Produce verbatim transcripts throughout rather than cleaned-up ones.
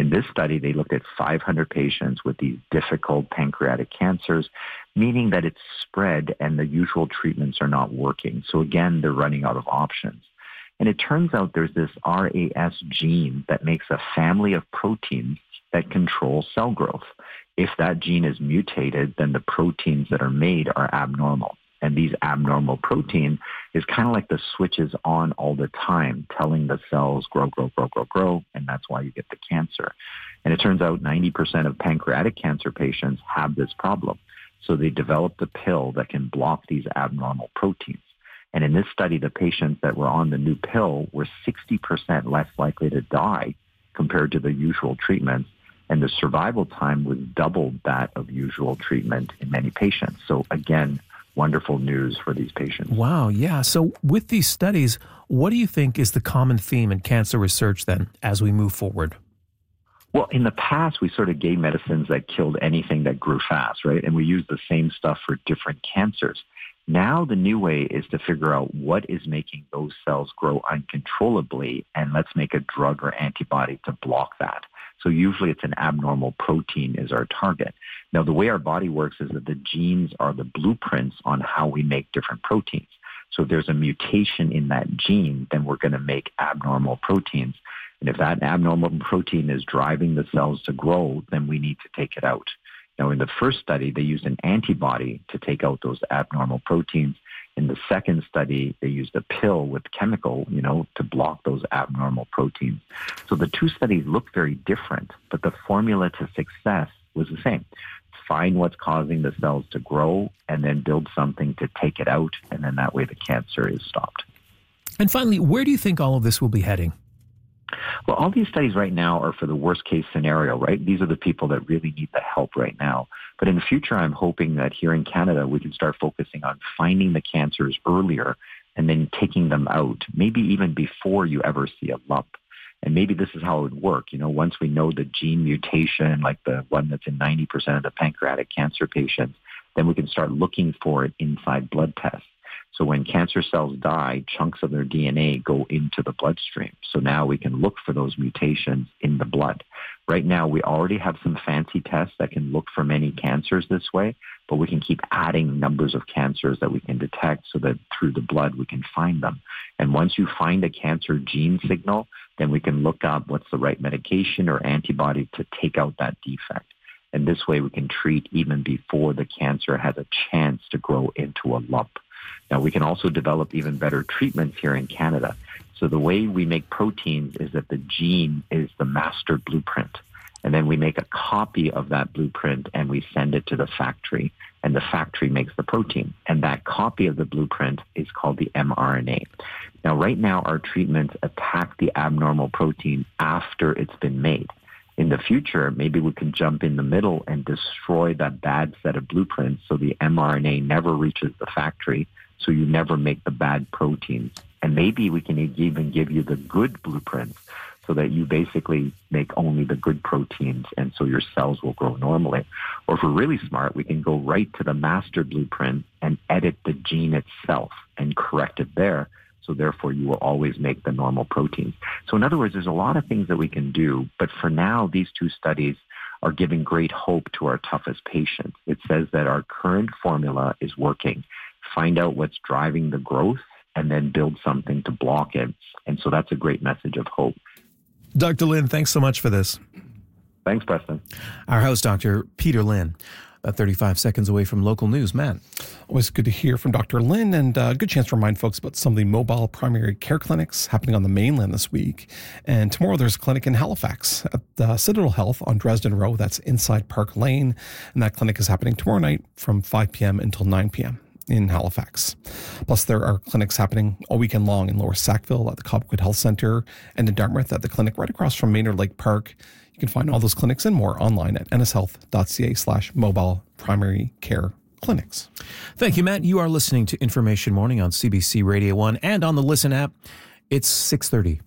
in this study, they looked at five hundred patients with these difficult pancreatic cancers, meaning that it's spread and the usual treatments are not working. So again, they're running out of options. And it turns out there's this R A S gene that makes a family of proteins that control cell growth. If that gene is mutated, then the proteins that are made are abnormal. And these abnormal protein is kind of like the switches on all the time, telling the cells grow, grow, grow, grow, grow, and that's why you get the cancer. And it turns out ninety percent of pancreatic cancer patients have this problem. So they developed a pill that can block these abnormal proteins. And in this study, the patients that were on the new pill were sixty percent less likely to die compared to the usual treatments. And the survival time was double that of usual treatment in many patients. So again, wonderful news for these patients. Wow, yeah. So with these studies, what do you think is the common theme in cancer research then as we move forward? Well, in the past, we sort of gave medicines that killed anything that grew fast, right? And we used the same stuff for different cancers. Now the new way is to figure out what is making those cells grow uncontrollably, and let's make a drug or antibody to block that. So usually it's an abnormal protein is our target. Now, the way our body works is that the genes are the blueprints on how we make different proteins. So if there's a mutation in that gene, then we're going to make abnormal proteins. And if that abnormal protein is driving the cells to grow, then we need to take it out. Now, in the first study, they used an antibody to take out those abnormal proteins. In the second study, they used a pill with chemical, you know, to block those abnormal proteins. So the two studies look very different, but the formula to success was the same. Find what's causing the cells to grow and then build something to take it out, and then that way the cancer is stopped. And finally, where do you think all of this will be heading? Well, all these studies right now are for the worst case scenario, right? These are the people that really need the help right now. But in the future, I'm hoping that here in Canada, we can start focusing on finding the cancers earlier and then taking them out, maybe even before you ever see a lump. And maybe this is how it would work. You know, once we know the gene mutation, like the one that's in ninety percent of the pancreatic cancer patients, then we can start looking for it inside blood tests. So when cancer cells die, chunks of their D N A go into the bloodstream. So now we can look for those mutations in the blood. Right now, we already have some fancy tests that can look for many cancers this way, but we can keep adding numbers of cancers that we can detect so that through the blood we can find them. And once you find a cancer gene signal, then we can look up what's the right medication or antibody to take out that defect. And this way we can treat even before the cancer has a chance to grow into a lump. Now, we can also develop even better treatments here in Canada. So the way we make proteins is that the gene is the master blueprint. And then we make a copy of that blueprint and we send it to the factory. And the factory makes the protein. And that copy of the blueprint is called the mRNA. Now, right now, our treatments attack the abnormal protein after it's been made. In the future, maybe we can jump in the middle and destroy that bad set of blueprints so the mRNA never reaches the factory, so you never make the bad proteins. And maybe we can even give you the good blueprints so that you basically make only the good proteins, and so your cells will grow normally. Or if we're really smart, we can go right to the master blueprint and edit the gene itself and correct it there. So therefore, you will always make the normal proteins. So in other words, there's a lot of things that we can do. But for now, these two studies are giving great hope to our toughest patients. It says that our current formula is working. Find out what's driving the growth and then build something to block it. And so that's a great message of hope. Doctor Lin, thanks so much for this. Thanks, Preston. Our host, Doctor Peter Lin. About thirty-five seconds away from local news. Matt. Always good to hear from Doctor Lin, and a uh, good chance to remind folks about some of the mobile primary care clinics happening on the mainland this week. And tomorrow there's a clinic in Halifax at uh, Citadel Health on Dresden Row. That's inside Park Lane. And that clinic is happening tomorrow night from five p.m. until nine p.m. in Halifax. Plus, there are clinics happening all weekend long in Lower Sackville at the Cobequid Health Centre and in Dartmouth at the clinic right across from Maynard Lake Park. You can find all those clinics and more online at nshealth.ca slash mobile primary care clinics. Thank you, Matt. You are listening to Information Morning on C B C Radio one and on the Listen app. It's six thirty.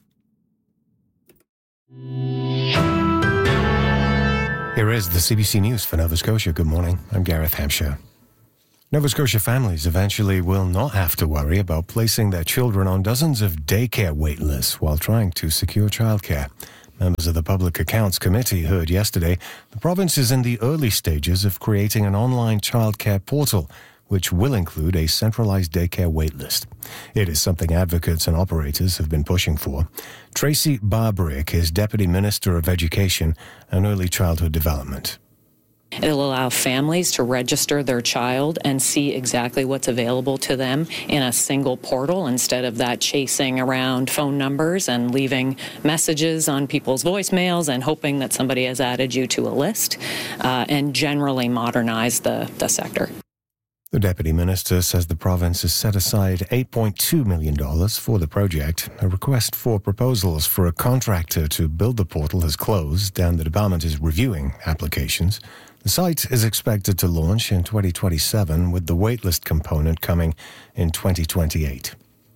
Here is the C B C News for Nova Scotia. Good morning. I'm Gareth Hampshire. Nova Scotia families eventually will not have to worry about placing their children on dozens of daycare wait lists while trying to secure childcare. Members of the Public Accounts Committee heard yesterday the province is in the early stages of creating an online childcare portal, which will include a centralized daycare waitlist. It is something advocates and operators have been pushing for. Tracy Barbrick is Deputy Minister of Education and Early Childhood Development. It'll allow families to register their child and see exactly what's available to them in a single portal instead of that chasing around phone numbers and leaving messages on people's voicemails and hoping that somebody has added you to a list, uh, and generally modernize the, the sector. The Deputy Minister says the province has set aside eight point two million dollars for the project. A request for proposals for a contractor to build the portal has closed, and the department is reviewing applications. The site is expected to launch in twenty twenty-seven, with the waitlist component coming in twenty twenty-eight.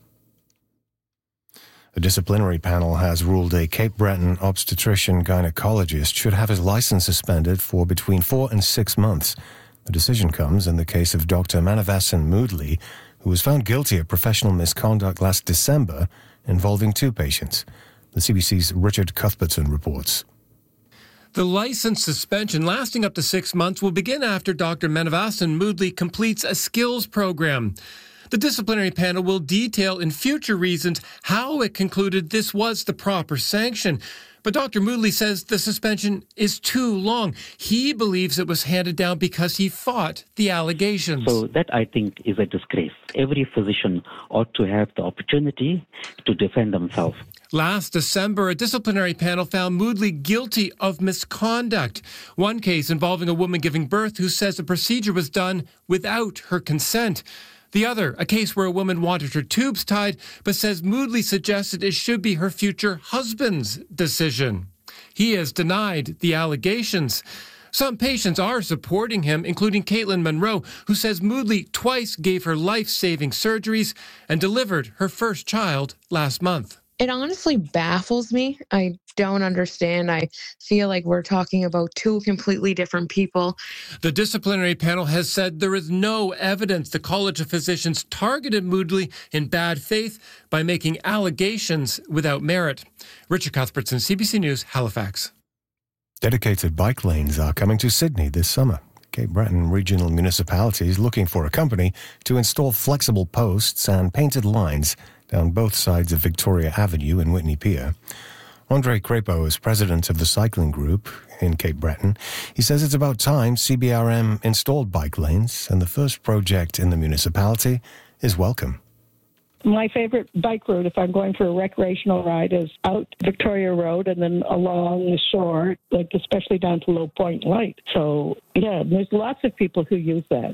A disciplinary panel has ruled a Cape Breton obstetrician-gynecologist should have his license suspended for between four and six months. The decision comes in the case of Doctor Manavasan Moodley, who was found guilty of professional misconduct last December involving two patients. The C B C's Richard Cuthbertson reports. The license suspension lasting up to six months will begin after Doctor Manavasan Moodley completes a skills program. The disciplinary panel will detail in future reasons how it concluded this was the proper sanction. But Doctor Moodley says the suspension is too long. He believes it was handed down because he fought the allegations. So that, I think, is a disgrace. Every physician ought to have the opportunity to defend themselves. Last December, a disciplinary panel found Moodley guilty of misconduct. One case involving a woman giving birth who says the procedure was done without her consent. The other, a case where a woman wanted her tubes tied, but says Moodley suggested it should be her future husband's decision. He has denied the allegations. Some patients are supporting him, including Caitlin Monroe, who says Moodley twice gave her life-saving surgeries and delivered her first child last month. It honestly baffles me. I don't understand. I feel like we're talking about two completely different people. The disciplinary panel has said there is no evidence the College of Physicians targeted Moodley in bad faith by making allegations without merit. Richard Cuthbertson, C B C News, Halifax. Dedicated bike lanes are coming to Sydney this summer. Cape Breton regional municipalities looking for a company to install flexible posts and painted lines down both sides of Victoria Avenue and Whitney Pier. Andre Crepeau is president of the cycling group in Cape Breton. He says it's about time C B R M installed bike lanes, and the first project in the municipality is welcome. My favorite bike route, if I'm going for a recreational ride, is out Victoria Road and then along the shore, like especially down to Low Point Light. So, yeah, there's lots of people who use that.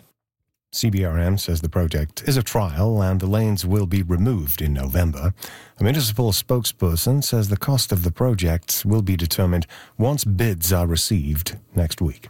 C B R M says the project is a trial and the lanes will be removed in November. A municipal spokesperson says the cost of the project will be determined once bids are received next week.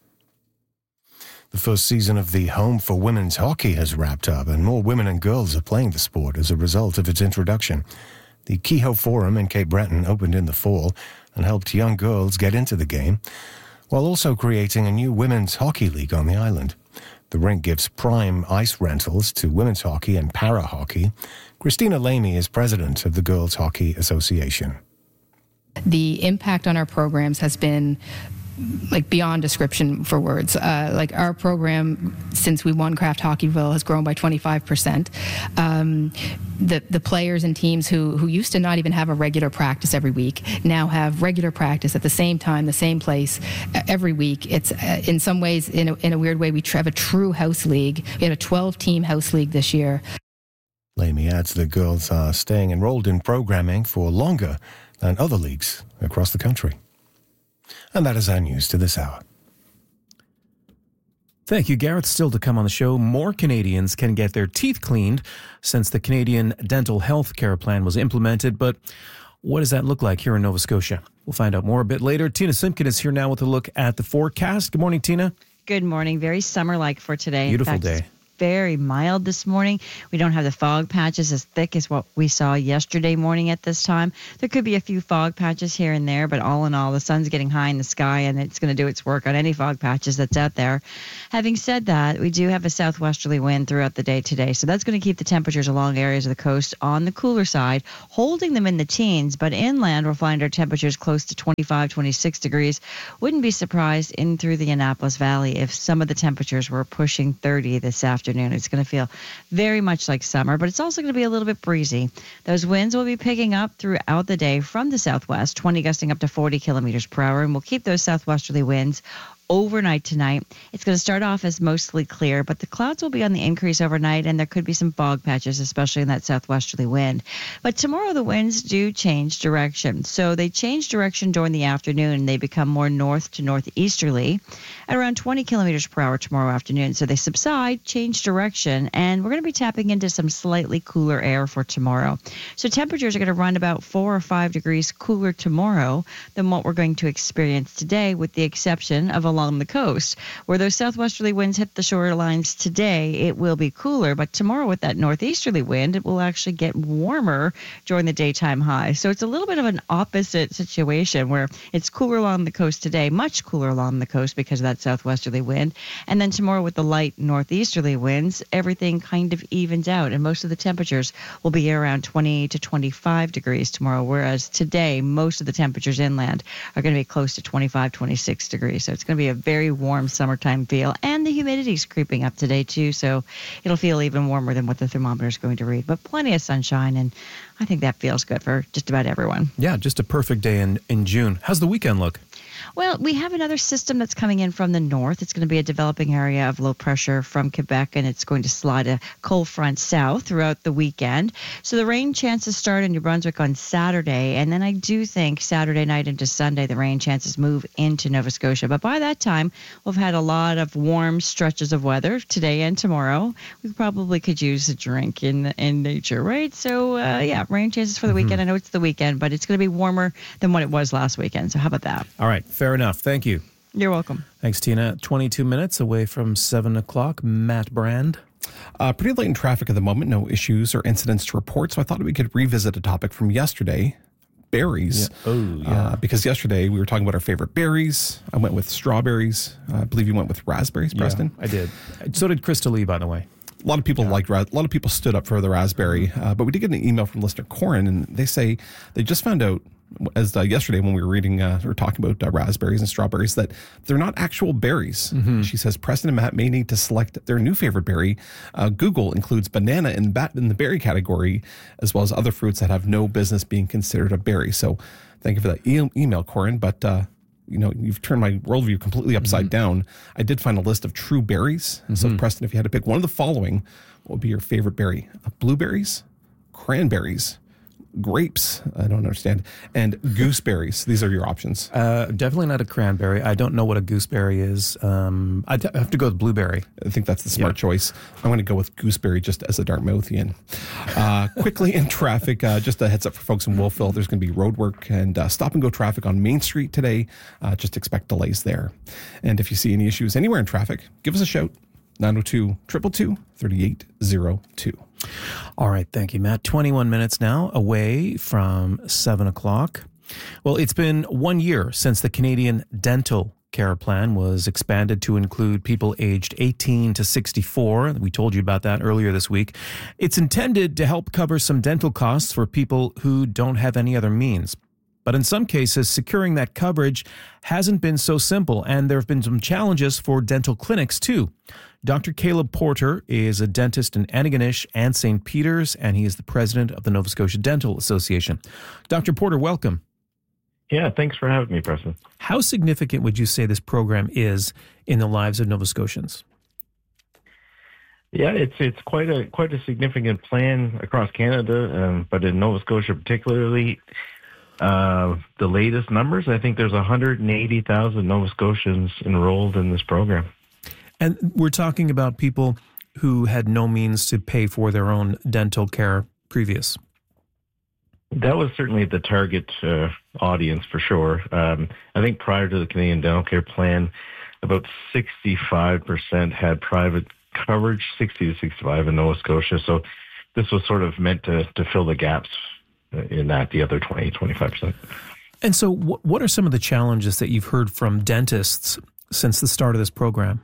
The first season of the Home for Women's Hockey has wrapped up, and more women and girls are playing the sport as a result of its introduction. The Kehoe Forum in Cape Breton opened in the fall and helped young girls get into the game, while also creating a new women's hockey league on the island. The rink gives prime ice rentals to women's hockey and para-hockey. Christina Lamy is president of the Girls Hockey Association. The impact on our programs has been like beyond description for words. Uh, like our program, since we won Craft Hockeyville, has grown by twenty-five percent. Um, the the players and teams who who used to not even have a regular practice every week now have regular practice at the same time, the same place every week. It's uh, in some ways, in a, in a weird way, we have a true house league. We had a twelve-team house league this year. Lamy adds the girls are staying enrolled in programming for longer than other leagues across the country. And that is our news to this hour. Thank you, Gareth. Still to come on the show, more Canadians can get their teeth cleaned since the Canadian Dental Health Care Plan was implemented. But what does that look like here in Nova Scotia? We'll find out more a bit later. Tina Simpkin is here now with a look at the forecast. Good morning, Tina. Good morning. Very summer-like for today. Beautiful In fact, day. very mild this morning. We don't have the fog patches as thick as what we saw yesterday morning at this time. There could be a few fog patches here and there, but all in all, the sun's getting high in the sky, and it's going to do its work on any fog patches that's out there. Having said that, we do have a southwesterly wind throughout the day today, so that's going to keep the temperatures along areas of the coast on the cooler side, holding them in the teens, but inland we'll find our temperatures close to twenty-five, twenty-six degrees. Wouldn't be surprised in through the Annapolis Valley if some of the temperatures were pushing thirty this afternoon. It's going to feel very much like summer, but it's also going to be a little bit breezy. Those winds will be picking up throughout the day from the southwest, twenty gusting up to forty kilometers per hour, and we'll keep those southwesterly winds overnight tonight. It's going to start off as mostly clear, but the clouds will be on the increase overnight, and there could be some fog patches, especially in that southwesterly wind. But tomorrow the winds do change direction. So they change direction during the afternoon, and they become more north to northeasterly at around twenty kilometers per hour tomorrow afternoon. So they subside, change direction, and we're going to be tapping into some slightly cooler air for tomorrow. So temperatures are going to run about four or five degrees cooler tomorrow than what we're going to experience today, with the exception of a along the coast. Where those southwesterly winds hit the shorelines today, it will be cooler, but tomorrow with that northeasterly wind, it will actually get warmer during the daytime high. So it's a little bit of an opposite situation where it's cooler along the coast today, much cooler along the coast because of that southwesterly wind. And then tomorrow with the light northeasterly winds, everything kind of evens out, and most of the temperatures will be around twenty to twenty-five degrees tomorrow, whereas today, most of the temperatures inland are going to be close to twenty-five, twenty-six degrees. So it's going to be a very warm summertime feel, and the humidity's creeping up today too, so it'll feel even warmer than what the thermometer is going to read. But plenty of sunshine, and I think that feels good for just about everyone. Yeah, just a perfect day in, in June. How's the weekend look? Well, we have another system that's coming in from the north. It's going to be a developing area of low pressure from Quebec, and it's going to slide a cold front south throughout the weekend. So the rain chances start in New Brunswick on Saturday, and then I do think Saturday night into Sunday, the rain chances move into Nova Scotia. But by that time, we've had a lot of warm stretches of weather today and tomorrow. We probably could use a drink in in nature, right? So, uh, yeah, rain chances for the weekend. Mm-hmm. I know it's the weekend, but it's going to be warmer than what it was last weekend. So how about that? All right. Fair enough. Thank you. You're welcome. Thanks, Tina. twenty-two minutes away from seven o'clock. Matt Brand. Uh, pretty late in traffic at the moment. No issues or incidents to report. So I thought we could revisit a topic from yesterday. Berries. Yeah. Oh, yeah. Uh, because yesterday we were talking about our favorite berries. I went with strawberries. Uh, I believe you went with raspberries, Preston. Yeah, I did. So did Krista Lee, by the way. A lot of people yeah. liked, a lot of people stood up for the raspberry, uh, but we did get an email from listener Corin, and they say they just found out, as uh, yesterday when we were reading, uh, we were talking about uh, raspberries and strawberries, that they're not actual berries. Mm-hmm. She says Preston and Matt may need to select their new favorite berry. Uh, Google includes banana in, ba- in the berry category, as well as other fruits that have no business being considered a berry. So thank you for that e- email, Corin, but uh, you know, you've turned my worldview completely upside mm-hmm. down. I did find a list of true berries. Mm-hmm. So, Preston, if you had to pick one of the following, what would be your favorite berry? Uh, blueberries, cranberries, grapes, I don't understand, and gooseberries. These are your options. Uh, definitely not a cranberry. I don't know what a gooseberry is. Um, I'd have to go with blueberry. I think that's the smart yeah. choice. I'm going to go with gooseberry just as a Dartmouthian. Uh, quickly in traffic, uh, just a heads up for folks in Wolfville, there's going to be road work and uh, stop and go traffic on Main Street today. Uh, just expect delays there. And if you see any issues anywhere in traffic, give us a shout. nine oh two, two two two, three eight oh two. All right. Thank you, Matt. twenty-one minutes now away from seven o'clock. Well, it's been one year since the Canadian Dental Care Plan was expanded to include people aged eighteen to sixty-four. We told you about that earlier this week. It's intended to help cover some dental costs for people who don't have any other means. But in some cases, securing that coverage hasn't been so simple, and there have been some challenges for dental clinics, too. Doctor Caleb Porter is a dentist in Antigonish and Saint Peter's, and he is the president of the Nova Scotia Dental Association. Doctor Porter, welcome. Yeah, thanks for having me, Preston. How significant would you say this program is in the lives of Nova Scotians? Yeah, it's it's quite a quite a significant plan across Canada, um, but in Nova Scotia particularly. Uh, the latest numbers, I think there's one hundred eighty thousand Nova Scotians enrolled in this program. And we're talking about people who had no means to pay for their own dental care previous. That was certainly the target uh, audience for sure. Um, I think prior to the Canadian Dental Care Plan, about sixty-five percent had private coverage, sixty to sixty-five in Nova Scotia. So this was sort of meant to, to fill the gaps in that, the other twenty, twenty-five percent. And so wh- what are some of the challenges that you've heard from dentists since the start of this program?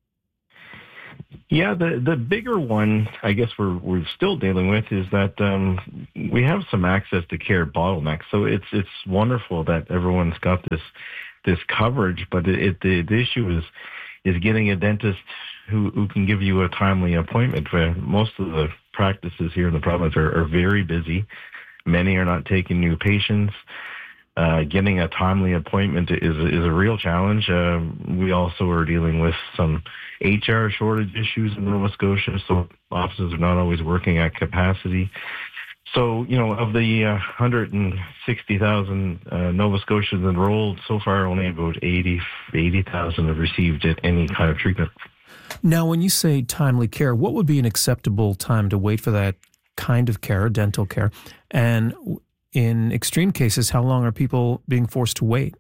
Yeah, the, the bigger one, I guess we're we're still dealing with is that um, we have some access to care bottlenecks. So it's it's wonderful that everyone's got this this coverage, but it, it the, the issue is is getting a dentist who, who can give you a timely appointment. For most of the practices here in the province are, are very busy. Many are not taking new patients. Uh, getting a timely appointment is is a real challenge. Uh, we also are dealing with some H R shortage issues in Nova Scotia, so offices are not always working at capacity. So, you know, of the uh, one hundred sixty thousand uh, Nova Scotians enrolled, so far only about eighty thousand have received any kind of treatment. Now, when you say timely care, what would be an acceptable time to wait for that kind of care, dental care? And in extreme cases, how long are people being forced to wait?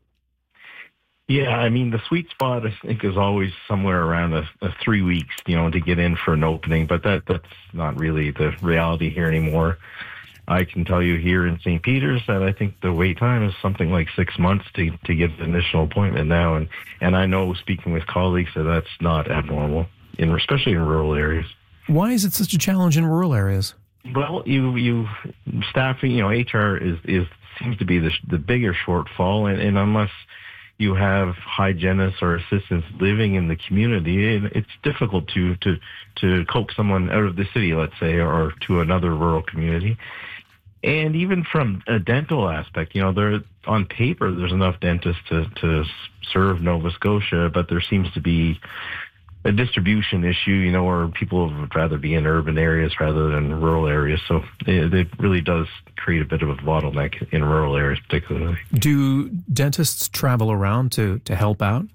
Yeah, I mean, the sweet spot, I think, is always somewhere around a, a three weeks, you know, to get in for an opening. But that that's not really the reality here anymore. I can tell you here in Saint Peter's that I think the wait time is something like six months to, to get an initial appointment now. And, and I know, speaking with colleagues, that that's not abnormal, in especially in rural areas. Why is it such a challenge in rural areas? Well, you you staffing, you know, H R is is seems to be the the bigger shortfall, and, and unless you have hygienists or assistants living in the community, it, it's difficult to to to coax someone out of the city, let's say, or to another rural community. And even from a dental aspect, you know, there on paper there's enough dentists to to serve Nova Scotia, but there seems to be a distribution issue, you know, where people would rather be in urban areas rather than rural areas. So it, it really does create a bit of a bottleneck in rural areas particularly. Do dentists travel around to, to help out?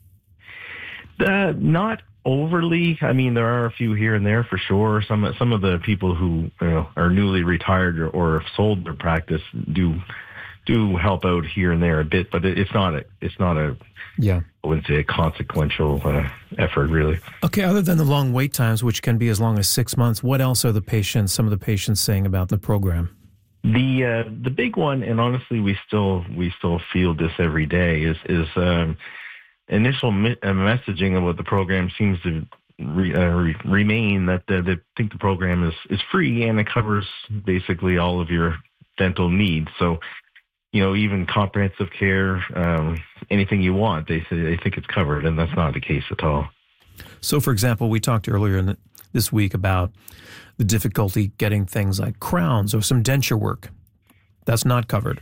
Uh, not overly. I mean, there are a few here and there for sure. Some some of the people who, you know, are newly retired or, or have sold their practice do do help out here and there a bit, but it, it's not a it's not a yeah I wouldn't say a consequential uh, effort really. Okay, other than the long wait times, which can be as long as six months, what else are the patients, some of the patients saying about the program? The uh, the big one, and honestly, we still we still feel this every day, is is um, initial mi- uh, messaging about the program seems to re, uh, re, remain that uh, they think the program is, is free and it covers basically all of your dental needs. So, you know, even comprehensive care, um, anything you want, they say they think it's covered, and that's not the case at all. So, for example, we talked earlier in the, this week about the difficulty getting things like crowns or some denture work. That's not covered.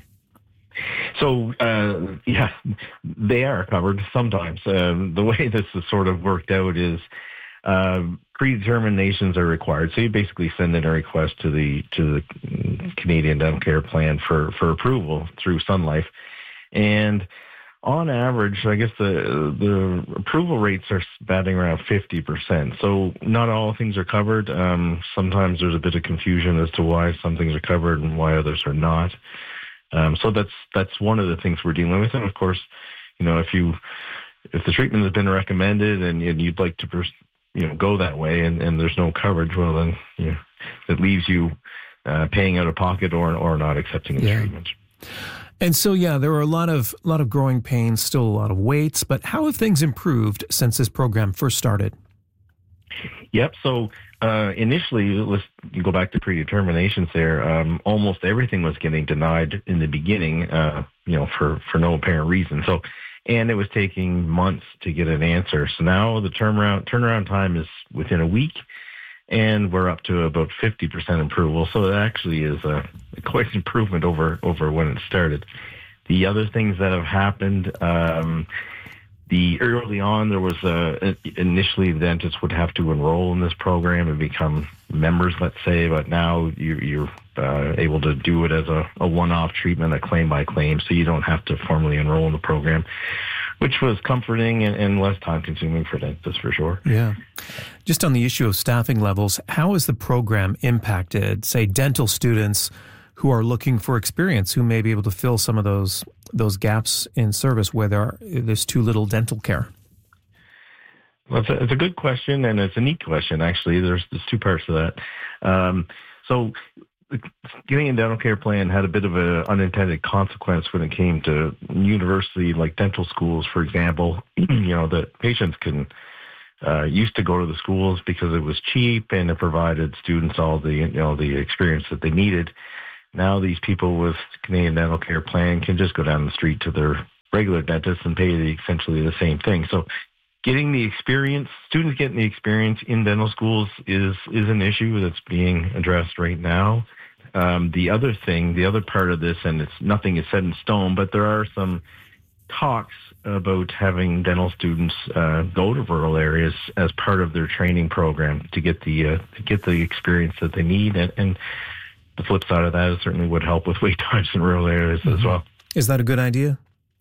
So, uh, yeah, they are covered sometimes. Um, the way this is sort of worked out is uh, predeterminations are required. So you basically send in a request to the to the Canadian Dental Care Plan for, for approval through Sun Life. And on average, I guess the the approval rates are batting around fifty percent. So not all things are covered. Um, sometimes there's a bit of confusion as to why some things are covered and why others are not. Um, so that's that's one of the things we're dealing with. And of course, you know, if you if the treatment has been recommended and, and you'd like to pers- you know go that way and, and there's no coverage, well then you know, it leaves you uh, paying out of pocket or or not accepting the yeah. treatment. And so, yeah, there are a lot of a lot of growing pains, still a lot of waits. But how have things improved since this program first started? Yep. So uh, initially, let's you go back to predeterminations there. Um, almost everything was getting denied in the beginning, uh, you know, for, for no apparent reason. So, and it was taking months to get an answer. So now the turnaround turnaround time is within a week, and we're up to about fifty percent approval. So it actually is a quite an improvement over over when it started. The other things that have happened. Um, The early on, there was a, initially the dentists would have to enroll in this program and become members, let's say, but now you, you're uh, able to do it as a, a one-off treatment, a claim by claim, so you don't have to formally enroll in the program, which was comforting and, and less time-consuming for dentists for sure. Yeah. Just on the issue of staffing levels, how has the program impacted, say, dental students who are looking for experience, who may be able to fill some of those those gaps in service where there are, there's too little dental care? Well, it's, a, it's a good question, and it's a neat question, actually. There's, there's two parts to that. Um, so the Canadian Dental Care Plan had a bit of an unintended consequence when it came to university, like dental schools, for example. You know, the patients can uh, used to go to the schools because it was cheap and it provided students all the, you know, the experience that they needed. Now these people with Canadian Dental Care Plan can just go down the street to their regular dentist and pay the, essentially the same thing. So getting the experience, students getting the experience in dental schools is is an issue that's being addressed right now. Um, the other thing, the other part of this, and it's nothing is set in stone, but there are some talks about having dental students uh, go to rural areas as part of their training program to get the uh, to get the experience that they need. And, and the flip side of that is certainly would help with wait times in rural areas mm-hmm. as well. Is that a good idea?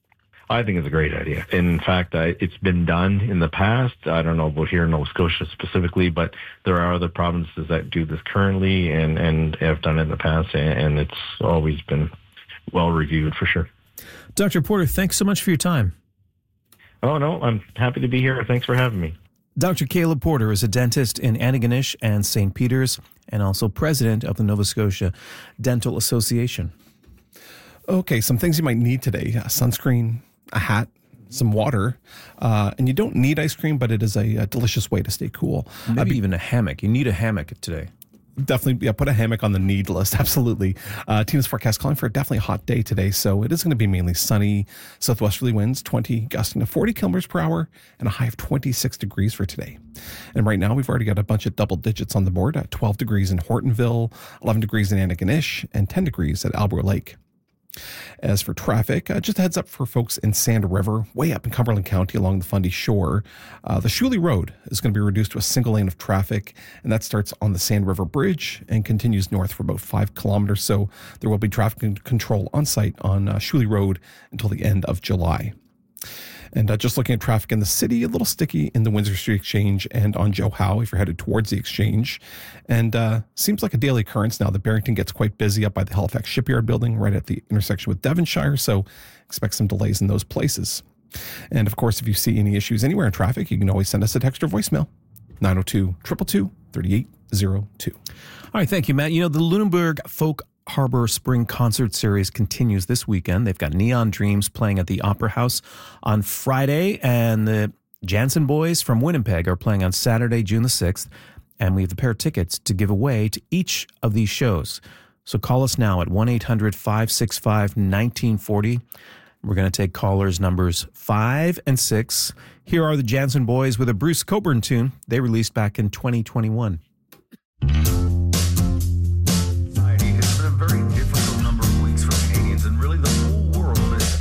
I think it's a great idea. In fact, I, it's been done in the past. I don't know about here in Nova Scotia specifically, but there are other provinces that do this currently and, and have done it in the past, and, and it's always been well reviewed for sure. Doctor Porter, thanks so much for your time. Oh, no, I'm happy to be here. Thanks for having me. Doctor Caleb Porter is a dentist in Antigonish and Saint Peters and also president of the Nova Scotia Dental Association. Okay, some things you might need today. Uh, sunscreen, a hat, some water, uh, and you don't need ice cream, but it is a, a delicious way to stay cool. Maybe uh, be, even a hammock. You need a hammock today. Definitely, yeah, put a hammock on the need list. Absolutely. Uh, Tina's forecast calling for a definitely hot day today, so it is going to be mainly sunny, southwesterly winds, twenty gusting to forty kilometers per hour, and a high of twenty-six degrees for today. And right now, we've already got a bunch of double digits on the board at twelve degrees in Hortonville, eleven degrees in Antigonish, and ten degrees at Albro Lake. As for traffic, uh, just a heads up for folks in Sand River, way up in Cumberland County along the Fundy Shore. Uh, the Shuley Road is going to be reduced to a single lane of traffic, and that starts on the Sand River Bridge and continues north for about five kilometers. So there will be traffic control on site on uh, Shuley Road until the end of July. And uh, just looking at traffic in the city, a little sticky in the Windsor Street Exchange and on Joe Howe if you're headed towards the Exchange. And uh, seems like a daily occurrence now that Barrington gets quite busy up by the Halifax Shipyard building right at the intersection with Devonshire. So expect some delays in those places. And of course, if you see any issues anywhere in traffic, you can always send us a text or voicemail, nine oh two, two two two, three eight zero two. All right, thank you, Matt. You know, the Lunenburg Folk Harbor Spring Concert Series continues this weekend. They've got Neon Dreams playing at the Opera House on Friday, and the Jansen Boys from Winnipeg are playing on Saturday, June the sixth, and we have a pair of tickets to give away to each of these shows. So call us now at one eight hundred, five six five, one nine four zero. We're going to take callers numbers five and six. Here are the Jansen Boys with a Bruce Cockburn tune they released back in twenty twenty-one.